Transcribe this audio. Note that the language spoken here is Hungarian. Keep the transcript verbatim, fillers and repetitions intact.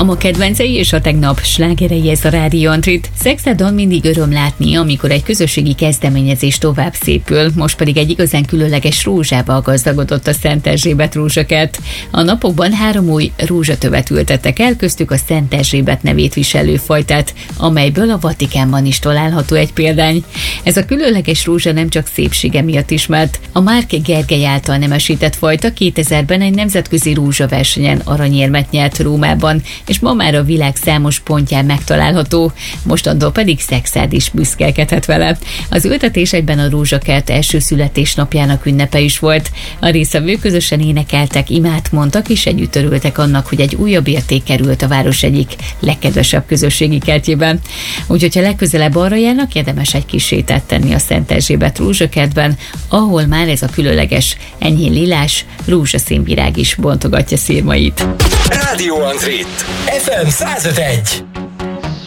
A ma kedvencei és a tegnap slágerei, ez a Rádió Antrit. Szexádon mindig öröm látni, amikor egy közösségi kezdeményezés tovább szépül, most pedig egy igazán különleges rózsával gazdagodott a Szent Erzsébet rózsakert. A napokban három új rózsatövet ültettek el, köztük a Szent Erzsébet nevét viselő fajtát, amelyből a Vatikánban is található egy példány. Ez a különleges rózsa nem csak szépsége miatt ismert. A Márk Gergely által nemesített fajta kétezerben egy nemzetközi rózsaversenyen aranyérmet nyert Rómában, és ma már a világ számos pontján megtalálható, mostantól pedig Szexárd is büszkélkedhet vele. Az ültetés egyben a rózsakert első születésnapjának ünnepe is volt. A résztvevők közösen énekeltek, imát mondtak, és együtt örültek annak, hogy egy újabb érték került a város egyik legkedvesebb közösségi kertjében. Úgyhogy ha legközelebb arra járnak, érdemes egy kis sétát tenni a Szent Erzsébet rózsakertben, ahol már ez a különleges, enyhén lilás rózsaszínvirág is bontogatja szirmait. Rádió Antrit ef em száz öt egy.